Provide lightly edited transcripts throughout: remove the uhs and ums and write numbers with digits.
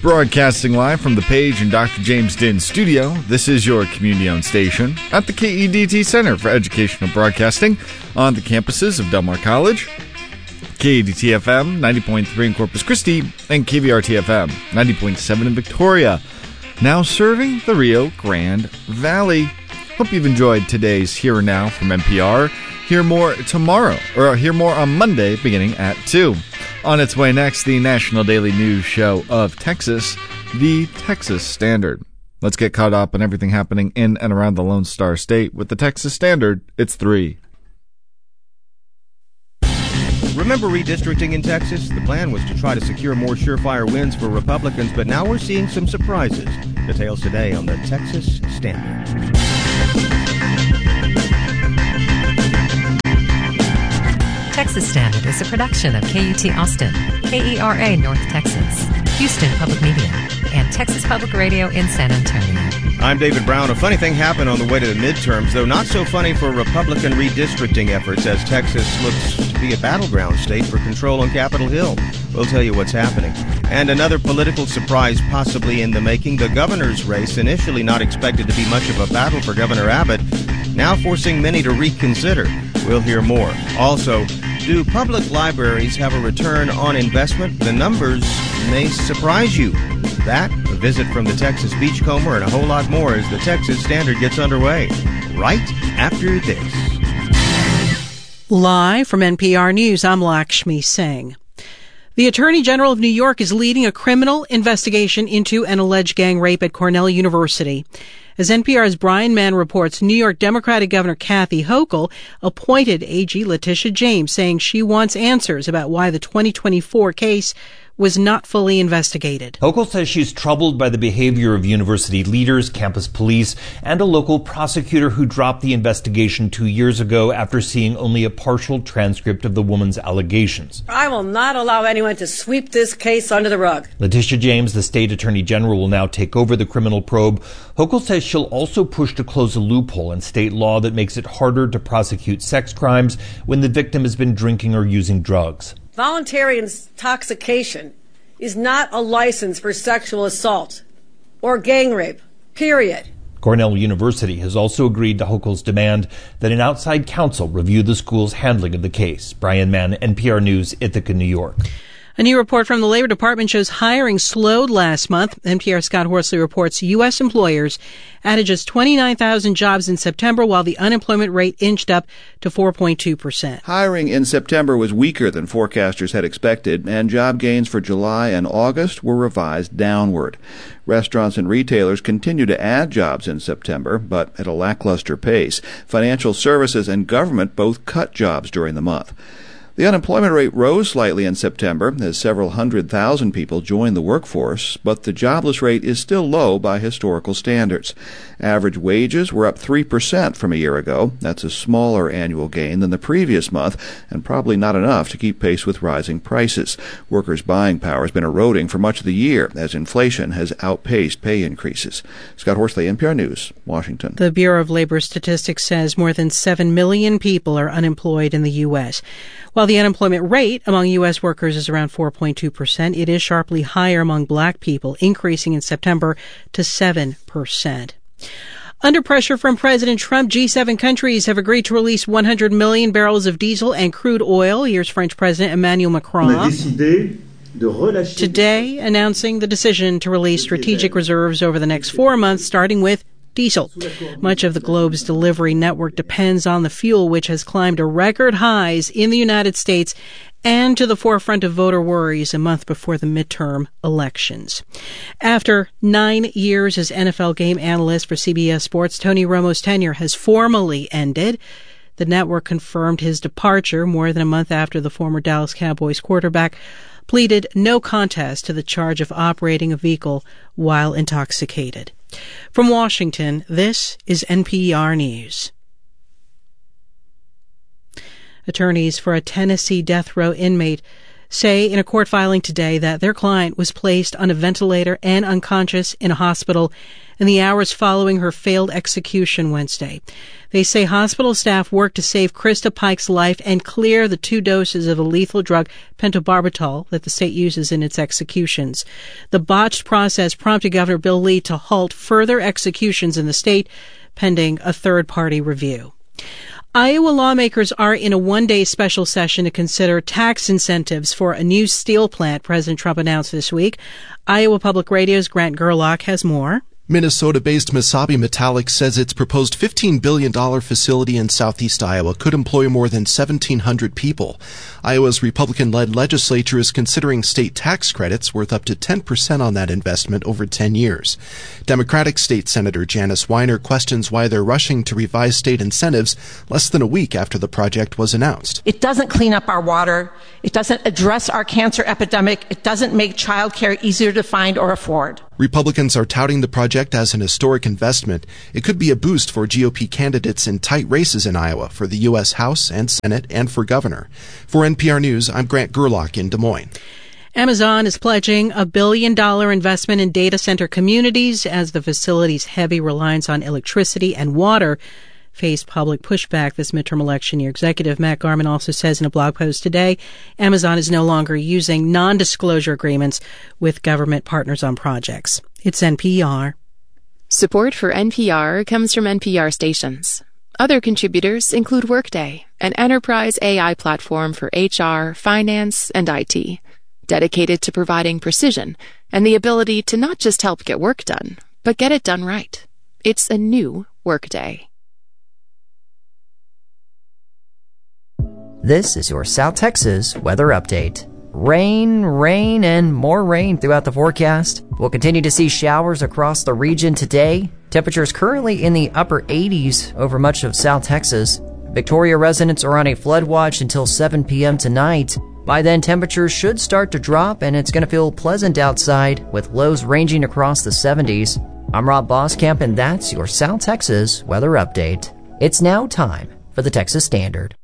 Broadcasting live from the Page and Dr. James Dinn studio, this is your community-owned station at the KEDT Center for Educational Broadcasting on the campuses of Del Mar College, KEDT-FM 90.3 in Corpus Christi, and KVRT-FM 90.7 in Victoria, now serving the Rio Grande Valley. Hope you've enjoyed today's Here and Now from NPR. Hear more tomorrow, or hear more on Monday beginning at 2. On its way next, the national daily news show of Texas, the Texas Standard. Let's get caught up on everything happening in and around the Lone Star State. With the Texas Standard, it's 3. Remember redistricting in Texas? The plan was to try to secure more surefire wins for Republicans, but now we're seeing some surprises. Details today on the Texas Standard. Texas Standard is a production of KUT Austin, KERA North Texas, Houston Public Media, and Texas Public Radio in San Antonio. I'm David Brown. A funny thing happened on the way to the midterms, though not so funny for Republican redistricting efforts as Texas looks to be a battleground state for control on Capitol Hill. We'll tell you what's happening. And another political surprise possibly in the making. The governor's race, initially not expected to be much of a battle for Governor Abbott, now forcing many to reconsider. We'll hear more. Also, do public libraries have a return on investment? The numbers may surprise you. That, a visit from the Texas Beachcomber, and a whole lot more as the Texas Standard gets underway. Right after this. Live from NPR News, I'm Lakshmi Singh. The Attorney General of New York is leading a criminal investigation into an alleged gang rape at Cornell University. As NPR's Brian Mann reports, New York Democratic Governor Kathy Hochul appointed AG Letitia James, saying she wants answers about why the 2024 case was not fully investigated. Hochul says she's troubled by the behavior of university leaders, campus police, and a local prosecutor who dropped the investigation 2 years ago after seeing only a partial transcript of the woman's allegations. I will not allow anyone to sweep this case under the rug. Letitia James, the state attorney general, will now take over the criminal probe. Hochul says she'll also push to close a loophole in state law that makes it harder to prosecute sex crimes when the victim has been drinking or using drugs. Voluntary intoxication is not a license for sexual assault or gang rape, period. Cornell University has also agreed to Hochul's demand that an outside counsel review the school's handling of the case. Brian Mann, NPR News, Ithaca, New York. A new report from the Labor Department shows hiring slowed last month. NPR Scott Horsley reports U.S. employers added just 29,000 jobs in September, while the unemployment rate inched up to 4.2%. Hiring in September was weaker than forecasters had expected, and job gains for July and August were revised downward. Restaurants and retailers continue to add jobs in September, but at a lackluster pace. Financial services and government both cut jobs during the month. The unemployment rate rose slightly in September as several 100,000 people joined the workforce, but the jobless rate is still low by historical standards. Average wages were up 3% from a year ago. That's a smaller annual gain than the previous month, and probably not enough to keep pace with rising prices. Workers' buying power has been eroding for much of the year as inflation has outpaced pay increases. Scott Horsley, NPR News, Washington. The Bureau of Labor Statistics says more than 7 million people are unemployed in the U.S. While the unemployment rate among U.S. workers is around 4.2%, it is sharply higher among black people, increasing in September to 7%. Under pressure from President Trump, G7 countries have agreed to release 100 million barrels of diesel and crude oil. Here's French President Emmanuel Macron today announcing the decision to release strategic reserves over the next 4 months, starting with diesel. Much of the globe's delivery network depends on the fuel, which has climbed to record highs in the United States and to the forefront of voter worries a month before the midterm elections. After 9 years as NFL game analyst for CBS Sports, Tony Romo's tenure has formally ended. The network confirmed his departure more than a month after the former Dallas Cowboys quarterback pleaded no contest to the charge of operating a vehicle while intoxicated. From Washington, this is NPR News. Attorneys for a Tennessee death row inmate say in a court filing today that their client was placed on a ventilator and unconscious in a hospital in the hours following her failed execution Wednesday. They say hospital staff worked to save Krista Pike's life and clear the 2 doses of the lethal drug pentobarbital that the state uses in its executions. The botched process prompted Governor Bill Lee to halt further executions in the state pending a third-party review. Iowa lawmakers are in a one-day special session to consider tax incentives for a new steel plant President Trump announced this week. Iowa Public Radio's Grant Gerlach has more. Minnesota-based Mesabi Metallics says its proposed $15 billion facility in southeast Iowa could employ more than 1,700 people. Iowa's Republican-led legislature is considering state tax credits worth up to 10% on that investment over 10 years. Democratic State Senator Janice Weiner questions why they're rushing to revise state incentives less than a week after the project was announced. It doesn't clean up our water. It doesn't address our cancer epidemic. It doesn't make child care easier to find or afford. Republicans are touting the project as an historic investment. It could be a boost for GOP candidates in tight races in Iowa for the U.S. House and Senate and for governor. For NPR News, I'm Grant Gerlach in Des Moines. Amazon is pledging $1 billion investment in data center communities as the facility's heavy reliance on electricity and water faced public pushback this midterm election year. Executive Matt Garman also says in a blog post today, Amazon is no longer using non-disclosure agreements with government partners on projects. It's NPR. Support for NPR comes from NPR stations. Other contributors include Workday, an enterprise AI platform for HR, finance, and IT, dedicated to providing precision and the ability to not just help get work done, but get it done right. It's a new Workday. This is your South Texas weather update. Rain, and more rain throughout the forecast. We'll continue to see showers across the region today. Temperatures currently in the upper 80s over much of South Texas. Victoria residents are on a flood watch until 7 p.m. tonight. By then, temperatures should start to drop and it's going to feel pleasant outside with lows ranging across the 70s. I'm Rob Boskamp and that's your South Texas weather update. It's now time for the Texas Standard.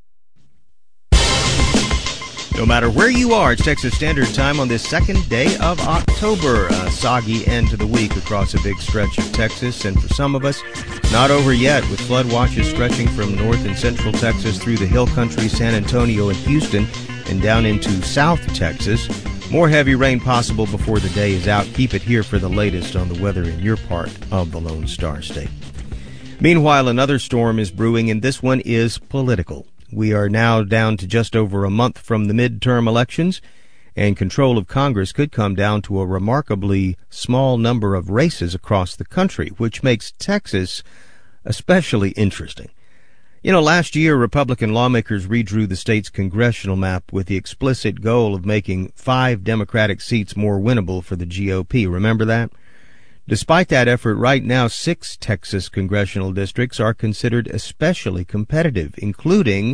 No matter where you are, it's Texas Standard Time on this second day of October. A soggy end to the week across a big stretch of Texas, and for some of us, not over yet, with flood watches stretching from north and central Texas through the Hill Country, San Antonio, and Houston, and down into South Texas. More heavy rain possible before the day is out. Keep it here for the latest on the weather in your part of the Lone Star State. Meanwhile, another storm is brewing, and this one is political. We are now down to just over a month from the midterm elections, and control of Congress could come down to a remarkably small number of races across the country, which makes Texas especially interesting. You know, last year, Republican lawmakers redrew the state's congressional map with the explicit goal of making 5 Democratic seats more winnable for the GOP. Remember that? Despite that effort, right now 6 Texas congressional districts are considered especially competitive, including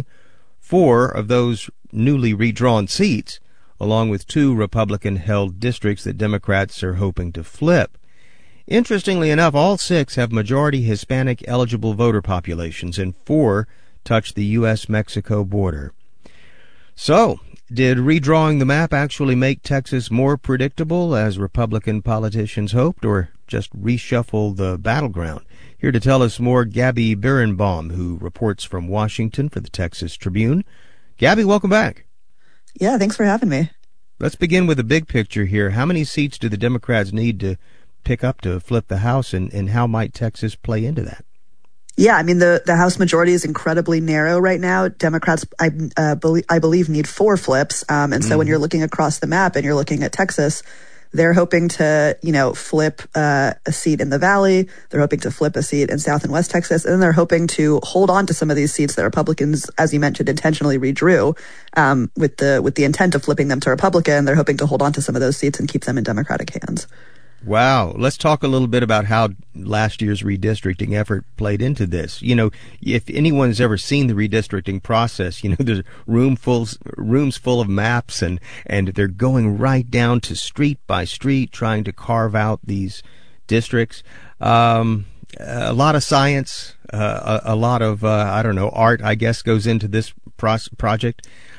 4 of those newly redrawn seats, along with 2 Republican-held districts that Democrats are hoping to flip. Interestingly enough, all 6 have majority Hispanic eligible voter populations, and 4 touch the U.S.-Mexico border. So, did redrawing the map actually make Texas more predictable, as Republican politicians hoped, or just reshuffle the battleground? Here to tell us more, Gabby Birnbaum, who reports from Washington for the Texas Tribune. Gabby, welcome back. Yeah, thanks for having me. Let's begin with the big picture here. How many seats do the Democrats need to pick up to flip the House, and how might Texas play into that? Yeah, I mean, the House majority is incredibly narrow right now. Democrats, I believe, need 4 flips. And so when you're looking across the map and you're looking at Texas, they're hoping to, flip a seat in the Valley. They're hoping to flip a seat in South and West Texas. And then they're hoping to hold on to some of these seats that Republicans, as you mentioned, intentionally redrew with the intent of flipping them to Republican. They're hoping to hold on to some of those seats and keep them in Democratic hands. Wow. Let's talk a little bit about how last year's redistricting effort played into this. You know, if anyone's ever seen the redistricting process, there's rooms full of maps and they're going right down to street by street trying to carve out these districts. A lot of science, a lot of, art, I guess, goes into this project.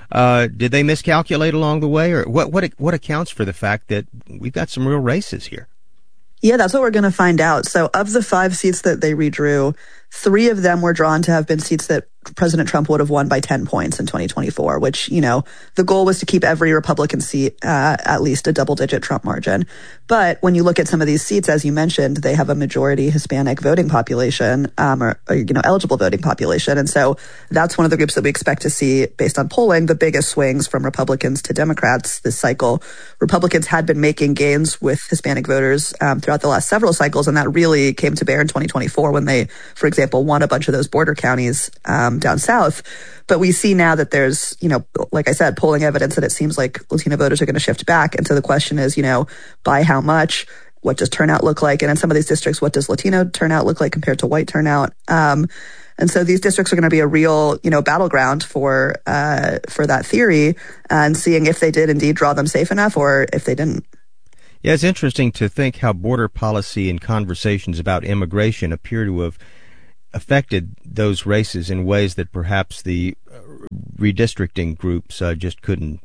Did they miscalculate along the way, or what accounts for the fact that we've got some real races here? Yeah, that's what we're going to find out. So of the 5 seats that they redrew, 3 of them were drawn to have been seats that President Trump would have won by 10 points in 2024, which, you know, the goal was to keep every Republican seat at least a double-digit Trump margin. But when you look at some of these seats, as you mentioned, they have a majority Hispanic voting population, or eligible voting population. And so that's one of the groups that we expect to see, based on polling, the biggest swings from Republicans to Democrats this cycle. Republicans had been making gains with Hispanic voters throughout the last several cycles, and that really came to bear in 2024 when they, for example, won a bunch of those border counties down south. But we see now that there's, you know, like I said, polling evidence that it seems like Latino voters are going to shift back. And so the question is, you know, by how much? What does turnout look like? And in some of these districts, what does Latino turnout look like compared to white turnout? And so these districts are going to be a real, you know, battleground for that theory, and seeing if they did indeed draw them safe enough or if they didn't. Yeah, it's interesting to think how border policy and conversations about immigration appear to have affected those races in ways that perhaps the redistricting groups just couldn't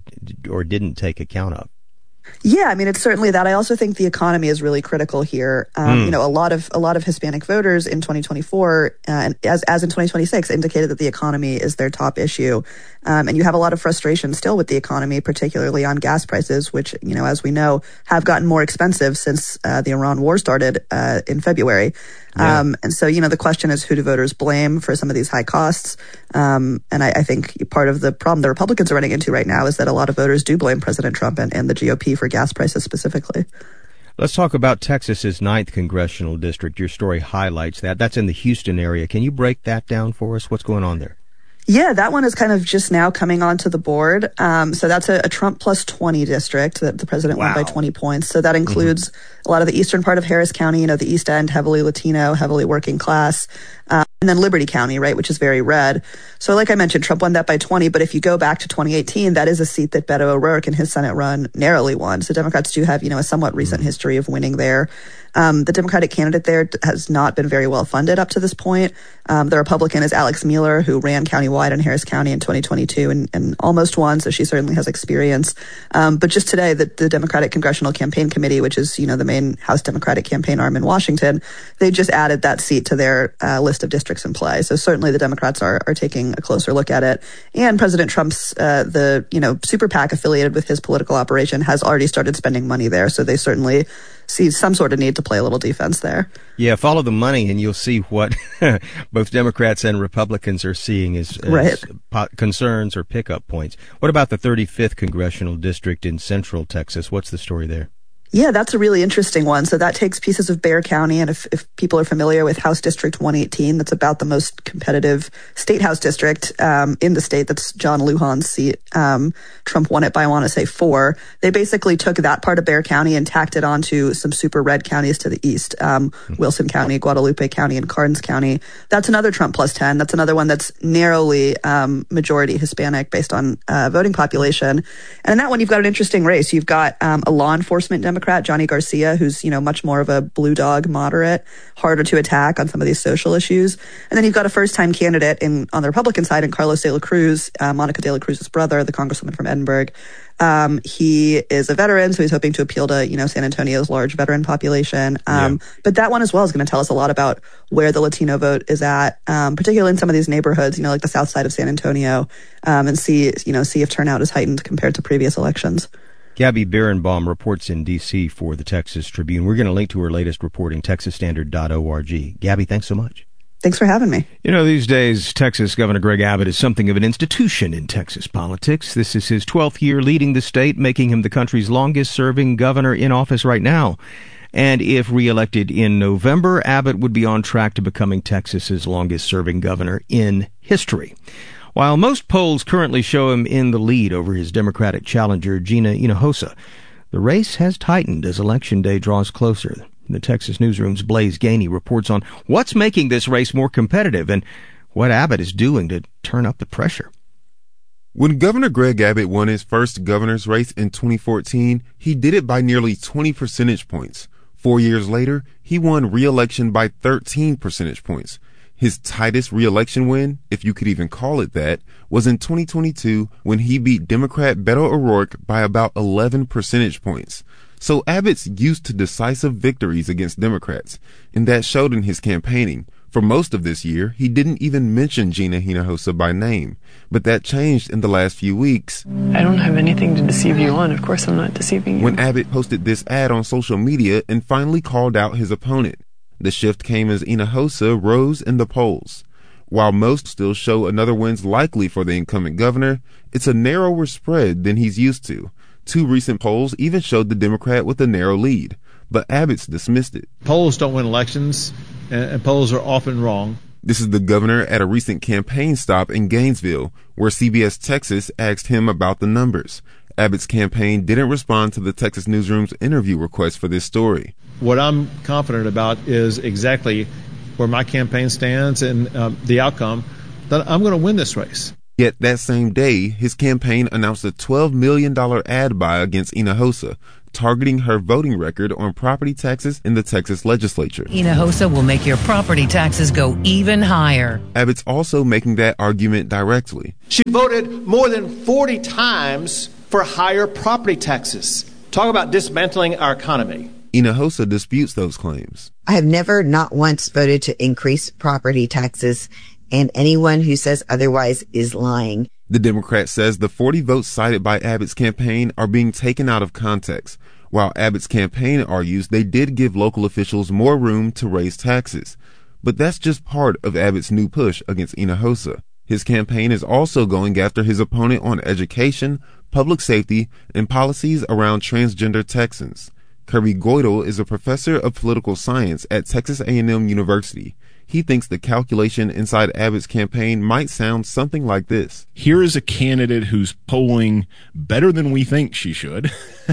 or didn't take account of. Yeah, I mean, it's certainly that. I also think the economy is really critical here. You know, a lot of Hispanic voters in 2024, and as in 2026, indicated that the economy is their top issue. And you have a lot of frustration still with the economy, particularly on gas prices, which, you know, as we know, have gotten more expensive since the Iran war started in February. Yeah. And so, you know, the question is, who do voters blame for some of these high costs? And I think part of the problem the Republicans are running into right now is that a lot of voters do blame President Trump and the GOP for gas prices specifically. Let's talk about Texas's 9th congressional district. Your story highlights that. That's in the Houston area. Can you break that down for us? What's going on there? Yeah, that one is kind of just now coming onto the board. So that's a Trump plus 20 district that the president won by 20 points. So that includes a lot of the eastern part of Harris County, you know, the East End, heavily Latino, heavily working class. And then Liberty County, right, which is very red. So like I mentioned, Trump won that by 20, but if you go back to 2018, that is a seat that Beto O'Rourke in his Senate run narrowly won. So Democrats do have, you know, a somewhat recent history of winning there. The Democratic candidate there has not been very well funded up to this point. The Republican is Alex Mueller, who ran countywide in Harris County in 2022 and almost won, so she certainly has experience. But just today, the Democratic Congressional Campaign Committee, which is, you know, the main House Democratic campaign arm in Washington, they just added that seat to their list of districts in play. So certainly the Democrats are taking a closer look at it. And President Trump's, super PAC affiliated with his political operation has already started spending money there. So they certainly see some sort of need to play a little defense there. Yeah, follow the money and you'll see what both Democrats and Republicans are seeing as concerns or pickup points. What about the 35th congressional district in central Texas? What's the story there? Yeah, that's a really interesting one. So that takes pieces of Bexar County. And if people are familiar with House District 118, that's about the most competitive state House district in the state. That's John Lujan's seat. Trump won it by, I want to say, 4. They basically took that part of Bexar County and tacked it onto some super red counties to the east. Wilson County, Guadalupe County, and Karnes County. That's another Trump plus 10. That's another one that's narrowly majority Hispanic based on voting population. And in that one, you've got an interesting race. You've got a law enforcement Democrat, Johnny Garcia, who's, you know, much more of a blue dog moderate, harder to attack on some of these social issues. And then you've got a first-time candidate on the Republican side in Carlos de la Cruz, Monica de la Cruz's brother, the congresswoman from Edinburgh. He is a veteran, so he's hoping to appeal to, you know, San Antonio's large veteran population. But that one as well is going to tell us a lot about where the Latino vote is at, particularly in some of these neighborhoods, you know, like the south side of San Antonio, and see if turnout is heightened compared to previous elections. Gabby Birnbaum reports in D.C. for the Texas Tribune. We're going to link to her latest reporting, texasstandard.org. Gabby, thanks so much. Thanks for having me. You know, these days, Texas Governor Greg Abbott is something of an institution in Texas politics. This is his 12th year leading the state, making him the country's longest-serving governor in office right now. And if reelected in November, Abbott would be on track to becoming Texas's longest-serving governor in history. While most polls currently show him in the lead over his Democratic challenger, Gina Hinojosa, the race has tightened as Election Day draws closer. The Texas Newsroom's Blaise Gainey reports on what's making this race more competitive and what Abbott is doing to turn up the pressure. When Governor Greg Abbott won his first governor's race in 2014, he did it by nearly 20 percentage points. 4 years later, he won re-election by 13 percentage points. His tightest re-election win, if you could even call it that, was in 2022 when he beat Democrat Beto O'Rourke by about 11 percentage points. So Abbott's used to decisive victories against Democrats, and that showed in his campaigning. For most of this year, he didn't even mention Gina Hinojosa by name, but that changed in the last few weeks. I don't have anything to deceive you on. Of course I'm not deceiving you. When Abbott posted this ad on social media and finally called out his opponent. The shift came as Hinojosa rose in the polls. While most still show another win's likely for the incumbent governor, it's a narrower spread than he's used to. 2 recent polls even showed the Democrat with a narrow lead, but Abbott's dismissed it. Polls don't win elections, and polls are often wrong. This is the governor at a recent campaign stop in Gainesville, where CBS Texas asked him about the numbers. Abbott's campaign didn't respond to the Texas Newsroom's interview request for this story. What I'm confident about is exactly where my campaign stands and the outcome, that I'm going to win this race. Yet that same day, his campaign announced a $12 million ad buy against Hinojosa, targeting her voting record on property taxes in the Texas legislature. Hinojosa will make your property taxes go even higher. Abbott's also making that argument directly. She voted more than 40 times for higher property taxes. Talk about dismantling our economy. Hinojosa disputes those claims. I have never, not once, voted to increase property taxes, and anyone who says otherwise is lying. The Democrat says the 40 votes cited by Abbott's campaign are being taken out of context. While Abbott's campaign argues they did give local officials more room to raise taxes. But that's just part of Abbott's new push against Hinojosa. His campaign is also going after his opponent on education, public safety, and policies around transgender Texans. Kirby Goidel is a professor of political science at Texas A&M University. He thinks the calculation inside Abbott's campaign might sound something like this. Here is a candidate who's polling better than we think she should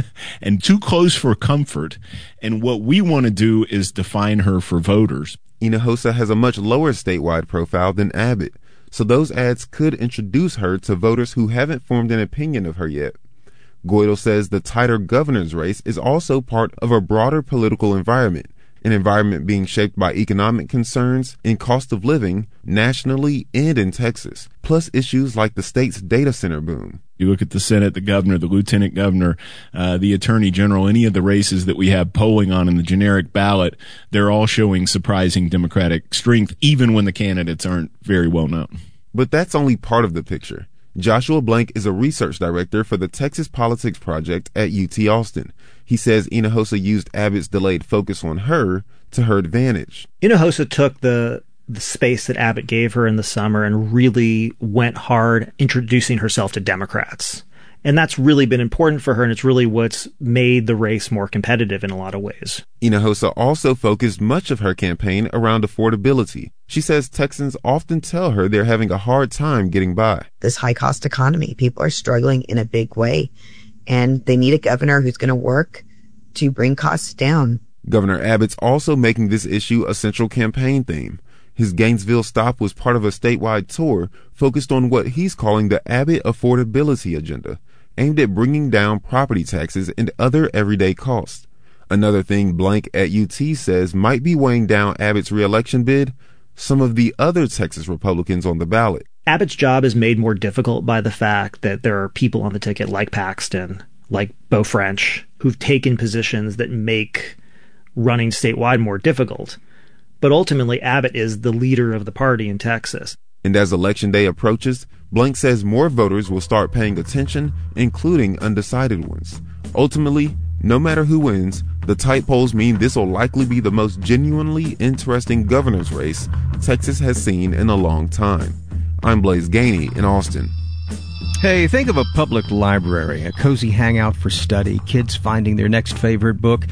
and too close for comfort. And what we want to do is define her for voters. Hinojosa has a much lower statewide profile than Abbott, so those ads could introduce her to voters who haven't formed an opinion of her yet. Goidel says the tighter governor's race is also part of a broader political environment, an environment being shaped by economic concerns and cost of living nationally and in Texas, plus issues like the state's data center boom. You look at the Senate, the governor, the lieutenant governor, the attorney general, any of the races that we have polling on in the generic ballot, they're all showing surprising Democratic strength, even when the candidates aren't very well known. But that's only part of the picture. Joshua Blank is a research director for the Texas Politics Project at UT Austin. He says Hinojosa used Abbott's delayed focus on her to her advantage. Hinojosa took the space that Abbott gave her in the summer and really went hard introducing herself to Democrats. And that's really been important for her, and it's really what's made the race more competitive in a lot of ways. Hinojosa also focused much of her campaign around affordability. She says Texans often tell her they're having a hard time getting by. This high-cost economy, people are struggling in a big way, and they need a governor who's going to work to bring costs down. Governor Abbott's also making this issue a central campaign theme. His Gainesville stop was part of a statewide tour focused on what he's calling the Abbott affordability agenda, aimed at bringing down property taxes and other everyday costs. Another thing Blank at UT says might be weighing down Abbott's re-election bid, some of the other Texas Republicans on the ballot. Abbott's job is made more difficult by the fact that there are people on the ticket like Paxton, like Beau French, who've taken positions that make running statewide more difficult. But ultimately, Abbott is the leader of the party in Texas. And as Election Day approaches, Blank says more voters will start paying attention, including undecided ones. Ultimately, no matter who wins, the tight polls mean this will likely be the most genuinely interesting governor's race Texas has seen in a long time. I'm Blaze Gainey in Austin. Hey, think of a public library, a cozy hangout for study, kids finding their next favorite book.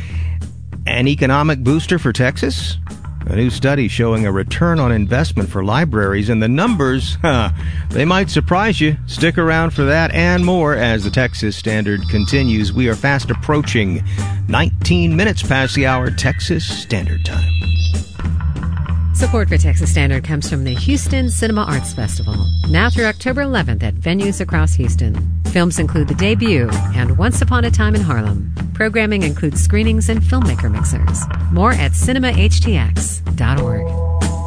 An economic booster for Texas? A new study showing a return on investment for libraries, and the numbers, they might surprise you. Stick around for that and more as the Texas Standard continues. We are fast approaching 19 minutes past the hour Texas Standard Time. Support for Texas Standard comes from the Houston Cinema Arts Festival, now through October 11th at venues across Houston. Films include The Debut and Once Upon a Time in Harlem. Programming includes screenings and filmmaker mixers. More at cinemahtx.org.